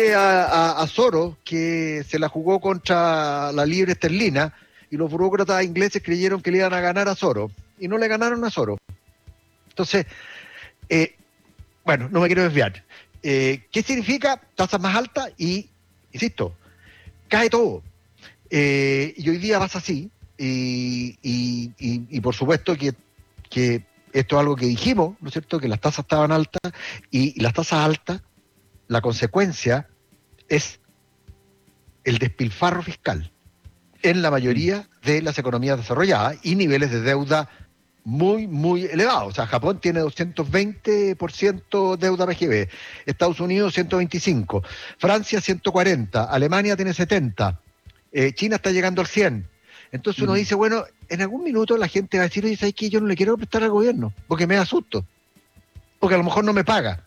fue a Soros, que se la jugó contra la libra esterlina, y los burócratas ingleses creyeron que le iban a ganar a Soros, y no le ganaron a Soros. Entonces, bueno, no me quiero desviar. ¿Qué significa tasas más altas? Y, insisto, cae todo. Y hoy día pasa así, y por supuesto que esto es algo que dijimos, ¿no es cierto?, que las tasas estaban altas, y las tasas altas, la consecuencia es el despilfarro fiscal en la mayoría de las economías desarrolladas y niveles de deuda muy, muy elevados. O sea, Japón tiene 220% deuda PGB, Estados Unidos 125%, Francia 140%, Alemania tiene 70%, China está llegando al 100%. Entonces uno dice, bueno, en algún minuto la gente va a decir, oye, ¿sabes qué? Yo no le quiero prestar al gobierno porque me da susto, porque a lo mejor no me paga.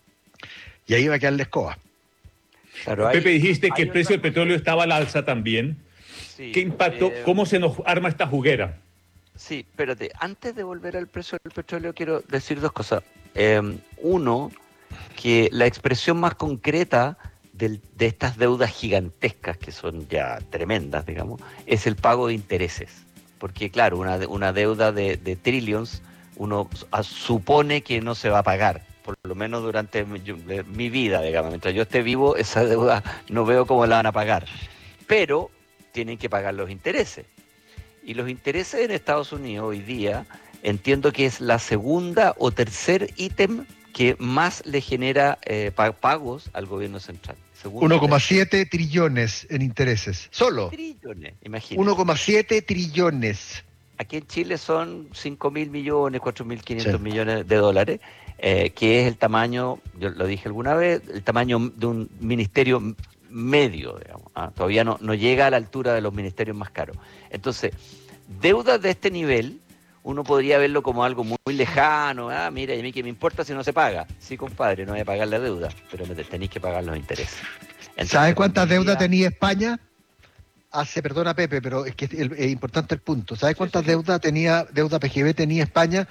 Y ahí va a quedar la escoba. Claro, Pepe, dijiste que el precio del petróleo estaba al alza también. Sí, ¿Qué impacto? ¿Cómo se nos arma esta juguera? Sí, espérate. Antes de volver al precio del petróleo, quiero decir dos cosas. Uno, que la expresión más concreta de estas deudas gigantescas, que son ya tremendas, digamos, es el pago de intereses. Porque, claro, una deuda de trillions, uno supone que no se va a pagar, por lo menos durante mi vida, digamos. Mientras yo esté vivo, esa deuda no veo cómo la van a pagar. Pero tienen que pagar los intereses. Y los intereses en Estados Unidos hoy día entiendo que es la segunda o tercer ítem que más le genera pagos al gobierno central. 1,7 trillones en intereses. Solo. Trillones, imagínate. 1,7 trillones. Aquí en Chile son 5.000 millones, 4.500 millones de dólares, que es el tamaño, yo lo dije alguna vez, el tamaño de un ministerio medio, digamos. Todavía no llega a la altura de los ministerios más caros. Entonces, deudas de este nivel, uno podría verlo como algo muy lejano. Mira, ¿y a mí qué me importa si no se paga? Sí, compadre, no voy a pagar la deuda, pero tenéis que pagar los intereses. Entonces, ¿sabes cuántas deudas tenía España? Perdona Pepe, pero es que es importante el punto. ¿Sabes cuántas deuda PGB tenía España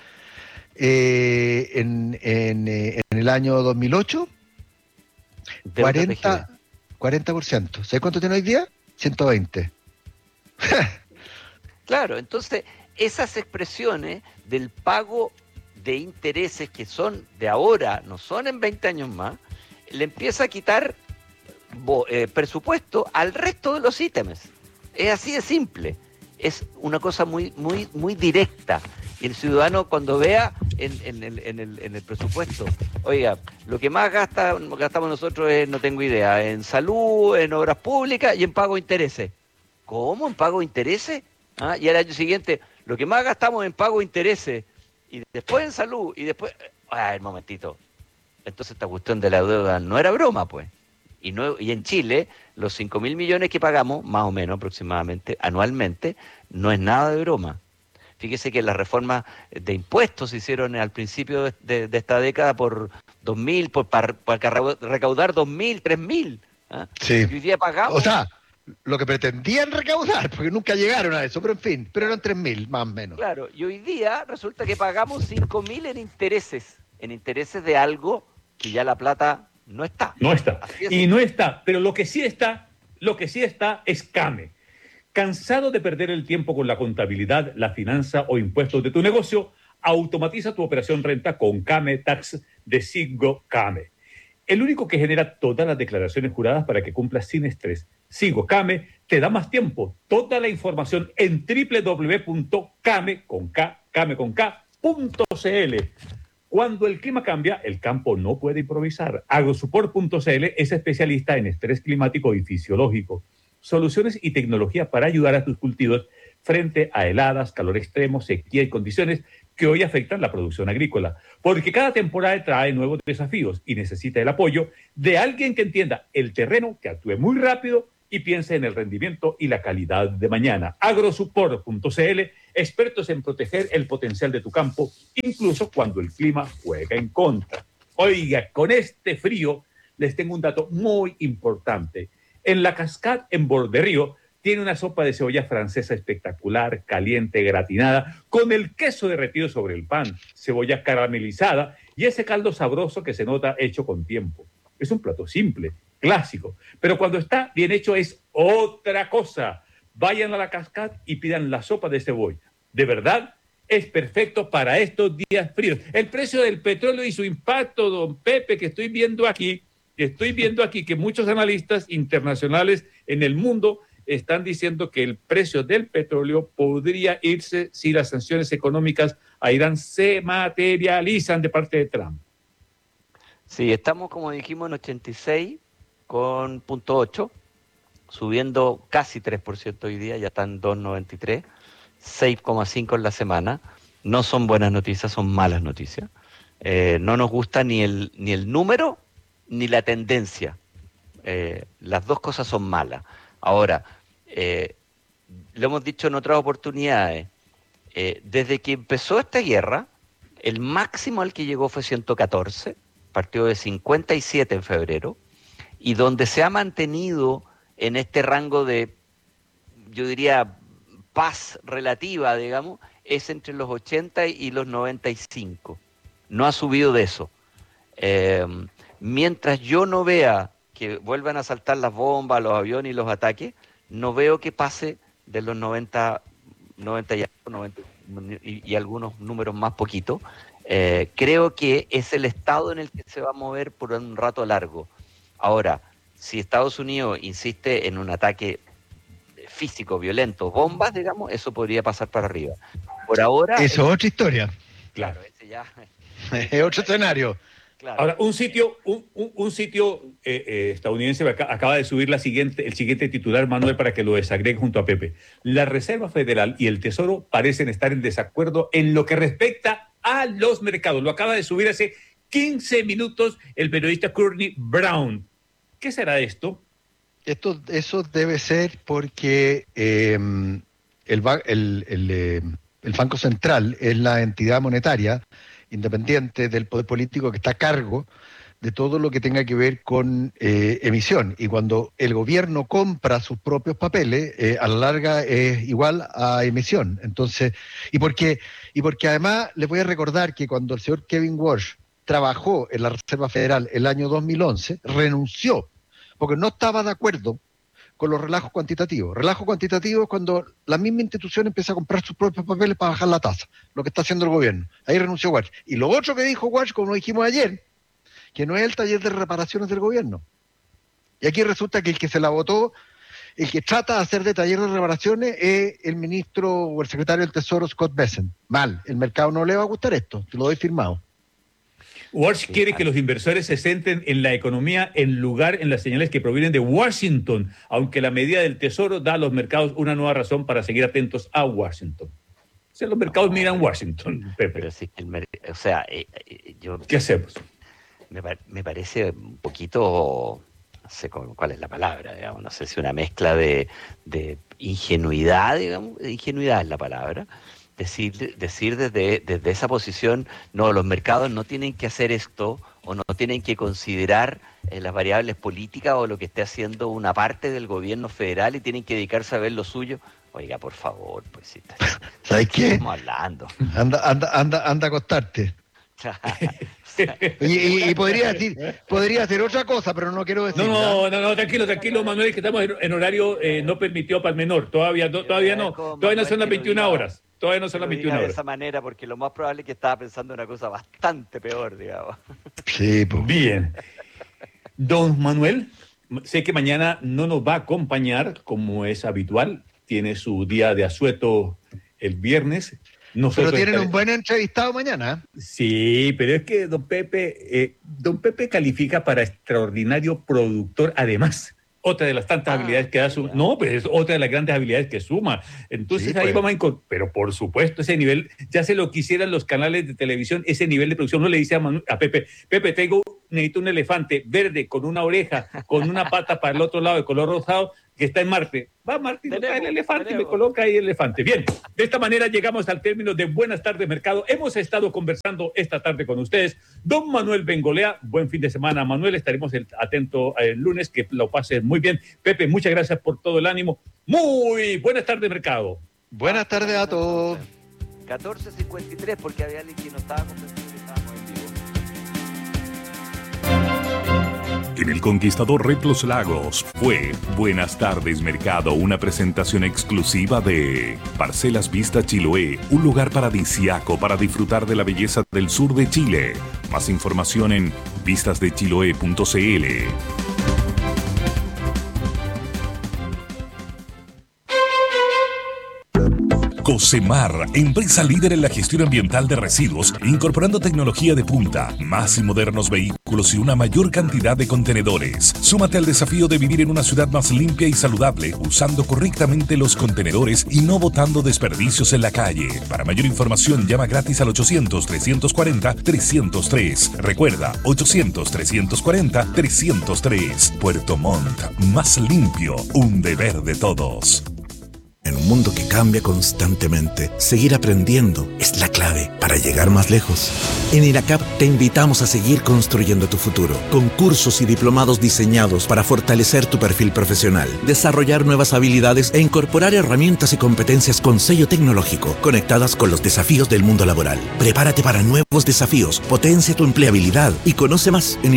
en el año 2008? 40%. ¿Sabes cuánto tiene hoy día? 120. Claro, entonces esas expresiones del pago de intereses que son de ahora, no son en 20 años más, le empieza a quitar presupuesto al resto de los ítems. Es así de simple. Es una cosa muy, muy, muy directa. Y el ciudadano cuando vea en el presupuesto, oiga, lo que más gastamos nosotros es, no tengo idea, en salud, en obras públicas y en pago de intereses. ¿Cómo? ¿En pago de intereses? Y al año siguiente, lo que más gastamos en pago de intereses, y después en salud, y después... el momentito. Entonces esta cuestión de la deuda no era broma, pues. Y en Chile, los 5.000 millones que pagamos, más o menos aproximadamente, anualmente, no es nada de broma. Fíjese que las reformas de impuestos se hicieron al principio de esta década por 2.000, para recaudar 2.000, 3.000. Sí. Y hoy día pagamos... O sea, lo que pretendían recaudar, porque nunca llegaron a eso, pero en fin, pero eran 3.000, más o menos. Claro, y hoy día resulta que pagamos 5.000 en intereses de algo que ya la plata no está. No está. Y no está, pero lo que sí está es CAME. ¿Cansado de perder el tiempo con la contabilidad, la finanza o impuestos de tu negocio? Automatiza tu operación renta con CAME Tax de Sigo CAME. El único que genera todas las declaraciones juradas para que cumplas sin estrés. Sigo CAME te da más tiempo. Toda la información en www.came.cl. Cuando el clima cambia, el campo no puede improvisar. Agrosupport.cl es especialista en estrés climático y fisiológico. Soluciones y tecnología para ayudar a tus cultivos frente a heladas, calor extremo, sequía y condiciones que hoy afectan la producción agrícola. Porque cada temporada trae nuevos desafíos y necesita el apoyo de alguien que entienda el terreno, que actúe muy rápido y piense en el rendimiento y la calidad de mañana. Agrosupport.cl, expertos en proteger el potencial de tu campo, incluso cuando el clima juega en contra. Oiga, con este frío les tengo un dato muy importante. En la Cascade, en Borderío, tiene una sopa de cebolla francesa espectacular, caliente, gratinada, con el queso derretido sobre el pan, cebolla caramelizada y ese caldo sabroso que se nota hecho con tiempo. Es un plato simple clásico. Pero cuando está bien hecho es otra cosa. Vayan a la Cascade y pidan la sopa de cebolla. De verdad, es perfecto para estos días fríos. El precio del petróleo y su impacto, don Pepe, que estoy viendo aquí que muchos analistas internacionales en el mundo están diciendo que el precio del petróleo podría irse si las sanciones económicas a Irán se materializan de parte de Trump. Sí, estamos, como dijimos, en 86,8, subiendo casi 3% hoy día, ya están 2,93, 6,5 en la semana. No son buenas noticias, son malas noticias. No nos gusta ni el número ni la tendencia. Las dos cosas son malas. Ahora, lo hemos dicho en otras oportunidades, desde que empezó esta guerra, el máximo al que llegó fue 114, partió de 57 en febrero, y donde se ha mantenido en este rango de, yo diría, paz relativa, digamos, es entre los 80 y los 95. No ha subido de eso. Mientras yo no vea que vuelvan a saltar las bombas, los aviones y los ataques, no veo que pase de los 90 y algunos números más poquitos. Creo que es el estado en el que se va a mover por un rato largo. Ahora, si Estados Unidos insiste en un ataque físico, violento, bombas, digamos, eso podría pasar para arriba. Por ahora... Eso es otra historia. Claro. Ese ya... Es otro escenario. Claro. Ahora, un sitio estadounidense acaba de subir el siguiente titular, Manuel, para que lo desagregue junto a Pepe. La Reserva Federal y el Tesoro parecen estar en desacuerdo en lo que respecta a los mercados. Lo acaba de subir hace 15 minutos el periodista Courtney Brown. ¿Qué será esto? Eso debe ser porque el Banco Central es la entidad monetaria independiente del poder político que está a cargo de todo lo que tenga que ver con emisión. Y cuando el gobierno compra sus propios papeles, a la larga es igual a emisión. Entonces, y porque además les voy a recordar que cuando el señor Kevin Walsh trabajó en la Reserva Federal el año 2011, renunció, porque no estaba de acuerdo con los relajos cuantitativos. Relajo cuantitativo es cuando la misma institución empieza a comprar sus propios papeles para bajar la tasa, lo que está haciendo el gobierno. Ahí renunció Walsh. Y lo otro que dijo Walsh, como lo dijimos ayer, que no es el taller de reparaciones del gobierno. Y aquí resulta que el que se la votó, el que trata de hacer de taller de reparaciones es el ministro o el secretario del Tesoro, Scott Bessent. Mal, el mercado no le va a gustar esto, te lo doy firmado. Walsh quiere que los inversores se centren en la economía en lugar en las señales que provienen de Washington, aunque la medida del Tesoro da a los mercados una nueva razón para seguir atentos a Washington. O sea, los mercados miran Washington, Pepe. Pero sí, ¿Qué hacemos? Me parece un poquito, no sé cuál es la palabra, digamos, no sé si una mezcla de ingenuidad, digamos, ingenuidad es la palabra. Decir desde esa posición, no, los mercados no tienen que hacer esto o no tienen que considerar las variables políticas o lo que esté haciendo una parte del gobierno federal y tienen que dedicarse a ver lo suyo. Oiga, por favor, pues sí. ¿Sabes qué? Estamos hablando. Anda a acostarte. Y podría hacer otra cosa, pero no quiero decir. No, tranquilo, Manuel, que estamos en horario no permitido para el menor. Todavía no son las 21 horas. Todavía no son las 21 horas. De esa manera, porque lo más probable es que estaba pensando en una cosa bastante peor, digamos. Sí, pues. Bien. Don Manuel, sé que mañana no nos va a acompañar, como es habitual. Tiene su día de asueto el viernes. Pero tienen un buen entrevistado mañana. Sí, pero es que don Pepe califica para extraordinario productor, además. Otra de las tantas habilidades que da suma. No, pero es otra de las grandes habilidades que suma. Entonces sí, ahí vamos a encontrar. Pero por supuesto, ese nivel, ya se lo quisieran los canales de televisión, ese nivel de producción. No le dice a Pepe, necesito un elefante verde con una oreja, con una pata para el otro lado de color rosado, que está en Marte. Va Marte y trae el elefante y me coloca ahí el elefante. Bien, de esta manera llegamos al término de Buenas tardes, Mercado. Hemos estado conversando esta tarde con ustedes. Don Manuel Bengolea, buen fin de semana, Manuel. Estaremos atentos el lunes, que lo pasen muy bien. Pepe, muchas gracias por todo el ánimo. Muy buenas tardes, Mercado. Buenas tardes a todos. 14:53, porque había alguien que no estaba conversando que estábamos en vivo. En el Conquistador Red Los Lagos fue Buenas tardes Mercado, una presentación exclusiva de Parcelas Vista Chiloé, un lugar paradisíaco para disfrutar de la belleza del sur de Chile. Más información en vistasdechiloé.cl. Cocemar, empresa líder en la gestión ambiental de residuos, incorporando tecnología de punta, más y modernos vehículos y una mayor cantidad de contenedores. Súmate al desafío de vivir en una ciudad más limpia y saludable, usando correctamente los contenedores y no botando desperdicios en la calle. Para mayor información, llama gratis al 800-340-303. Recuerda, 800-340-303. Puerto Montt, más limpio, un deber de todos. En un mundo que cambia constantemente, seguir aprendiendo es la clave para llegar más lejos. En INACAP te invitamos a seguir construyendo tu futuro, con cursos y diplomados diseñados para fortalecer tu perfil profesional, desarrollar nuevas habilidades e incorporar herramientas y competencias con sello tecnológico, conectadas con los desafíos del mundo laboral. Prepárate para nuevos desafíos, potencia tu empleabilidad y conoce más en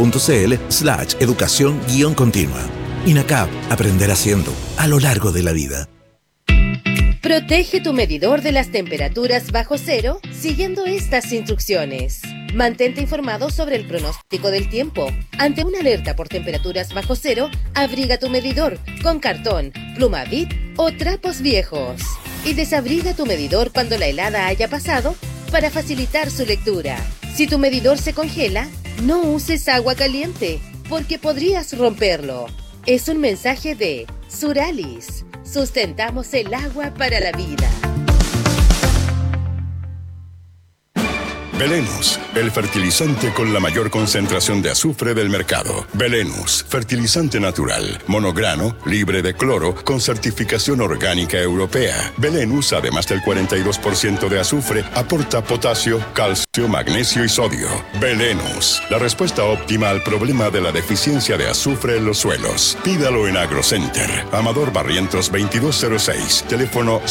inacap.cl/educación-continua. INACAP, aprender haciendo, a lo largo de la vida. Protege tu medidor de las temperaturas bajo cero siguiendo estas instrucciones. Mantente informado sobre el pronóstico del tiempo. Ante una alerta por temperaturas bajo cero, abriga tu medidor con cartón, pluma Bic o trapos viejos. Y desabriga tu medidor cuando la helada haya pasado para facilitar su lectura. Si tu medidor se congela, no uses agua caliente porque podrías romperlo. Es un mensaje de Suralis. Sustentamos el agua para la vida. Belenus, el fertilizante con la mayor concentración de azufre del mercado. Belenus, fertilizante natural, monograno, libre de cloro, con certificación orgánica europea. Belenus, además del 42% de azufre, aporta potasio, calcio, magnesio y sodio. Belenus, la respuesta óptima al problema de la deficiencia de azufre en los suelos. Pídalo en AgroCenter. Amador Barrientos 2206, teléfono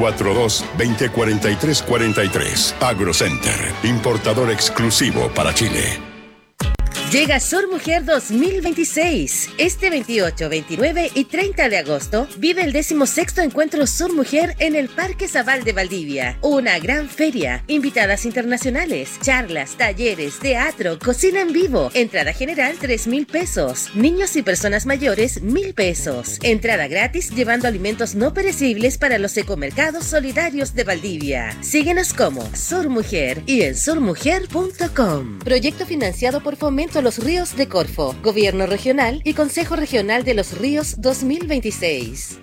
642-2043-43. AgroCenter, importador exclusivo para Chile. Llega Sur Mujer 2026. Este 28, 29 y 30 de agosto vive el 16º Encuentro Sur Mujer en el Parque Zabal de Valdivia. Una gran feria, invitadas internacionales, charlas, talleres, teatro, cocina en vivo. Entrada general 3,000 pesos. Niños y personas mayores 1,000 pesos. Entrada gratis llevando alimentos no perecibles para los ecomercados solidarios de Valdivia. Síguenos como Sur Mujer y en surmujer.com. Proyecto financiado por Fomento Los Ríos de Corfo, Gobierno Regional y Consejo Regional de los Ríos 2026.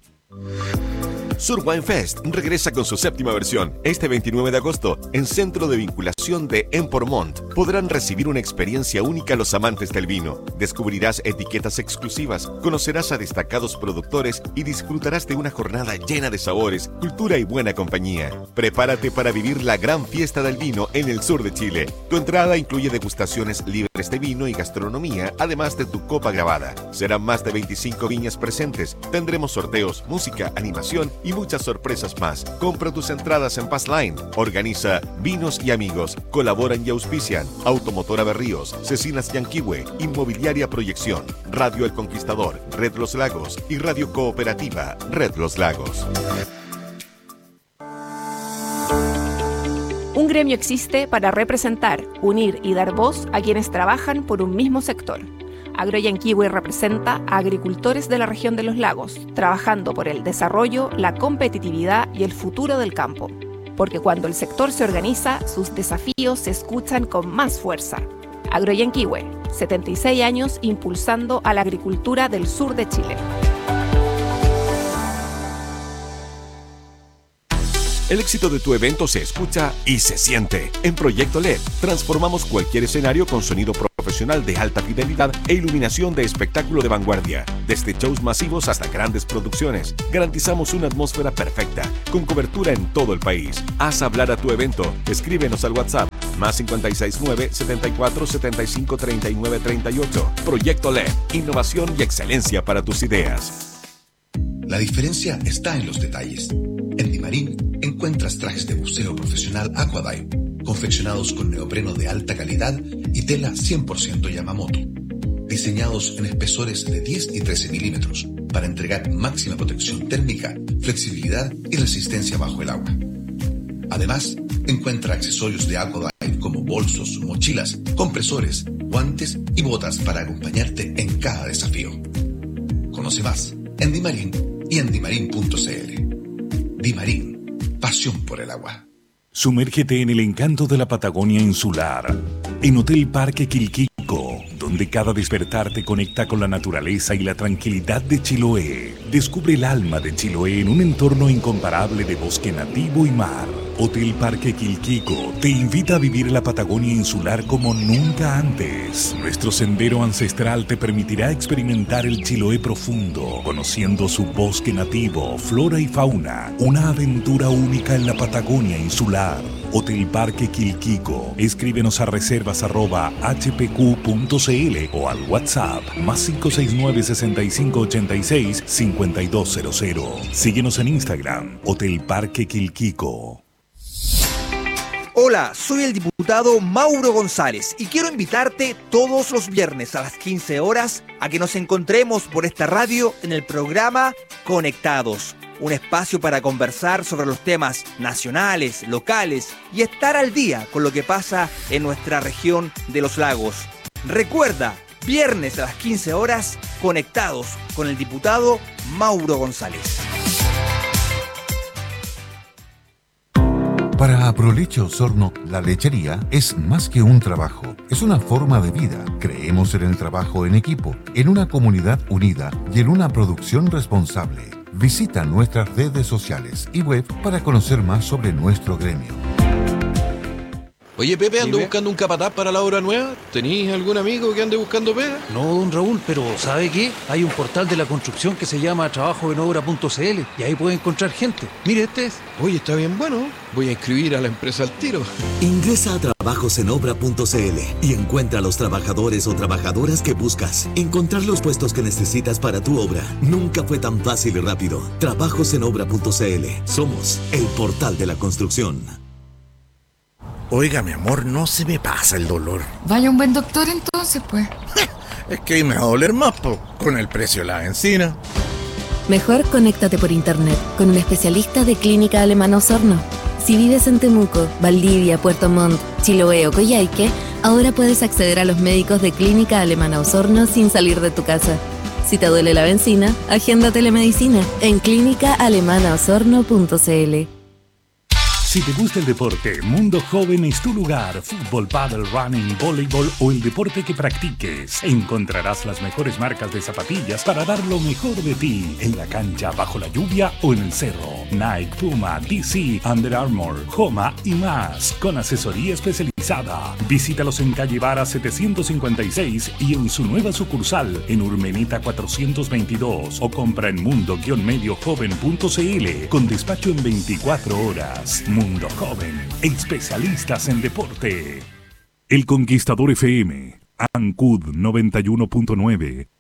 Sur Wine Fest regresa con su 7ª versión. Este 29 de agosto, en Centro de Vinculación de Empormont, podrán recibir una experiencia única los amantes del vino. Descubrirás etiquetas exclusivas, conocerás a destacados productores y disfrutarás de una jornada llena de sabores, cultura y buena compañía. Prepárate para vivir la gran fiesta del vino en el sur de Chile. Tu entrada incluye degustaciones libres de vino y gastronomía, además de tu copa grabada. Serán más de 25 viñas presentes. Tendremos sorteos, música, animación y muchas sorpresas más. Compra tus entradas en Passline. Organiza Vinos y Amigos. Colaboran y auspician Automotora Berríos, Cecinas Yanquihue, Inmobiliaria Proyección, Radio El Conquistador, Red Los Lagos y Radio Cooperativa Red Los Lagos. Un gremio existe para representar, unir y dar voz a quienes trabajan por un mismo sector. Agroyanquihue representa a agricultores de la región de los lagos, trabajando por el desarrollo, la competitividad y el futuro del campo. Porque cuando el sector se organiza, sus desafíos se escuchan con más fuerza. Agroyanquihue, 76 años impulsando a la agricultura del sur de Chile. El éxito de tu evento se escucha y se siente. En Proyecto LED, transformamos cualquier escenario con sonido profesional de alta fidelidad e iluminación de espectáculo de vanguardia. Desde shows masivos hasta grandes producciones, garantizamos una atmósfera perfecta, con cobertura en todo el país. Haz hablar a tu evento. Escríbenos al WhatsApp, +569 74 75 39 38. Proyecto LED, innovación y excelencia para tus ideas. La diferencia está en los detalles. En Dimarín encuentras trajes de buceo profesional Aquadive, confeccionados con neopreno de alta calidad y tela 100% Yamamoto. diseñados en espesores de 10 y 13 milímetros para entregar máxima protección térmica, flexibilidad y resistencia bajo el agua. Además, encuentra accesorios de Aquadive como bolsos, mochilas, compresores, guantes y botas para acompañarte en cada desafío. Conoce más en Dimarin y en dimarin.cl. Dimarin, pasión por el agua. Sumérgete en el encanto de la Patagonia insular, en Hotel Parque Quilquico, donde cada despertar te conecta con la naturaleza y la tranquilidad de Chiloé. Descubre el alma de Chiloé en un entorno incomparable de bosque nativo y mar. Hotel Parque Quilquico te invita a vivir la Patagonia insular como nunca antes. Nuestro sendero ancestral te permitirá experimentar el Chiloé profundo, conociendo su bosque nativo, flora y fauna. Una aventura única en la Patagonia insular. Hotel Parque Quilquico. Escríbenos a reservas@hpq.cl o al WhatsApp +569 6586 5200. Síguenos en Instagram, Hotel Parque Quilquico. Hola, soy el diputado Mauro González y quiero invitarte todos los viernes a las 15 horas a que nos encontremos por esta radio en el programa Conectados. Un espacio para conversar sobre los temas nacionales, locales y estar al día con lo que pasa en nuestra región de los lagos. Recuerda, viernes a las 15 horas, Conectados con el diputado Mauro González. Para Aproleche Osorno, la lechería es más que un trabajo, es una forma de vida. Creemos en el trabajo en equipo, en una comunidad unida y en una producción responsable. Visita nuestras redes sociales y web para conocer más sobre nuestro gremio. Oye, Pepe, ando buscando un capataz para la obra nueva. ¿Tenís algún amigo que ande buscando pega? No, don Raúl, pero ¿sabe qué? Hay un portal de la construcción que se llama trabajoenobra.cl y ahí puede encontrar gente. Mire, este es. Oye, está bien bueno. Voy a inscribir a la empresa al tiro. Ingresa a trabajosenobra.cl y encuentra a los trabajadores o trabajadoras que buscas. Encontrar los puestos que necesitas para tu obra nunca fue tan fácil y rápido. Trabajosenobra.cl. Somos el portal de la construcción. Oiga, mi amor, no se me pasa el dolor. Vaya un buen doctor entonces, pues. Es que ahí me va a doler más, con el precio de la benzina. Mejor conéctate por internet con un especialista de Clínica Alemana Osorno. Si vives en Temuco, Valdivia, Puerto Montt, Chiloé o Coyhaique, ahora puedes acceder a los médicos de Clínica Alemana Osorno sin salir de tu casa. Si te duele la benzina, agenda telemedicina en clínicaalemanaosorno.cl. Si te gusta el deporte, Mundo Joven es tu lugar. Fútbol, pádel, running, voleibol o el deporte que practiques. Encontrarás las mejores marcas de zapatillas para dar lo mejor de ti. En la cancha, bajo la lluvia o en el cerro. Nike, Puma, DC, Under Armour, Homa y más. Con asesoría especializada. Visítalos en calle Vara 756 y en su nueva sucursal en Urmeneta 422. O compra en mundo-mediojoven.cl con despacho en 24 horas. Mundo Joven, especialistas en deporte. El Conquistador FM, Ancud 91.9,